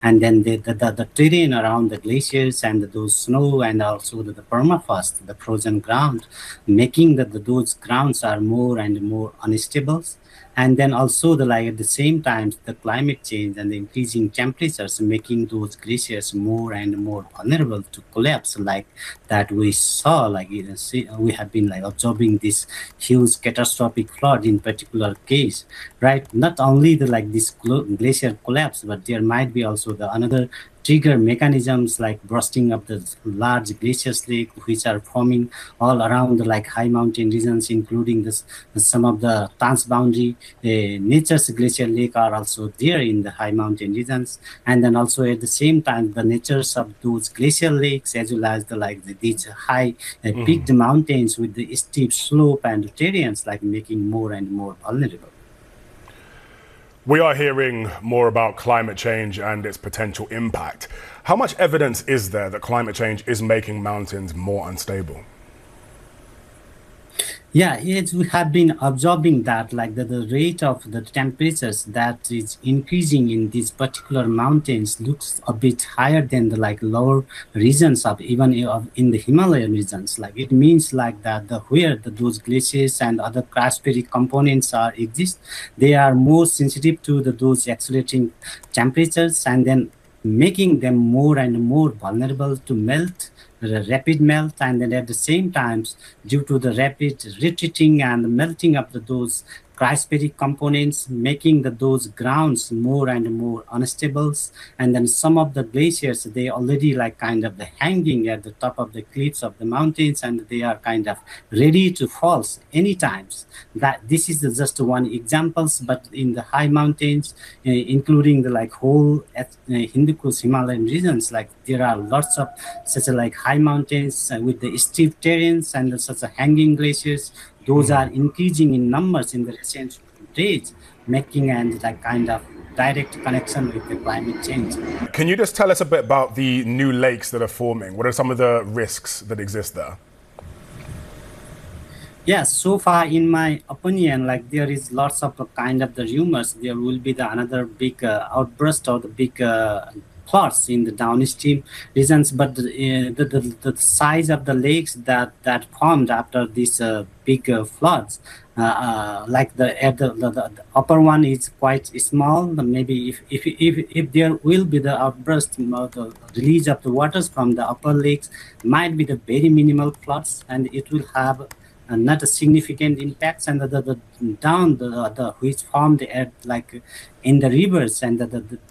and then the terrain around the glaciers and those snow, and also the permafrost, the frozen ground, making those grounds are more and more unstable. And then also at the same time, the climate change and the increasing temperatures making those glaciers more and more vulnerable to collapse, like that we saw, we have been observing this huge catastrophic flood in particular case, right? Not only this glacier collapse, but there might be also the another trigger mechanisms like bursting of the large glaciers lake, which are forming all around the high mountain regions, including some of the transboundary nature's glacier lake are also there in the high mountain regions. And then also at the same time, the natures of those glacial lakes, as well as these high peaked mountains with the steep slope and terrains, making more and more vulnerable. We are hearing more about climate change and its potential impact. How much evidence is there that climate change is making mountains more unstable? Yeah, we have been observing that the rate of the temperatures that is increasing in these particular mountains looks a bit higher than the lower regions of even in the Himalayan regions. It means where those glaciers and other cryospheric components are exist, they are more sensitive to those accelerating temperatures, and then making them more and more vulnerable to melt, rapid melt, and then at the same time, due to the rapid retreating and melting of those cryospheric components, making those grounds more and more unstable. And then some of the glaciers, they already kind of hanging at the top of the cliffs of the mountains, and they are kind of ready to fall anytime. That this is just one examples, but in the high mountains, including the whole Hindu Kush Himalayan regions, there are lots of such high mountains with the steep terrains and such hanging glaciers. Those are increasing in numbers in the recent days, making and kind of direct connection with the climate change. Can you just tell us a bit about the new lakes that are forming? What are some of the risks that exist there? Yes, so far, in my opinion, there is lots of kind of the rumors there will be another big outburst or the big floods in the downstream regions, but the size of the lakes that formed after these big floods, the upper one is quite small. Maybe if there will be the outburst, the release of the waters from the upper lakes, might be the very minimal floods, and it will have not a significant impacts, and the which formed at in the rivers and the